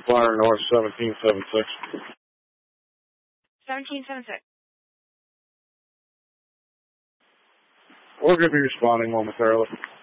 Flyer North 1776. 1776. We're going to be responding momentarily.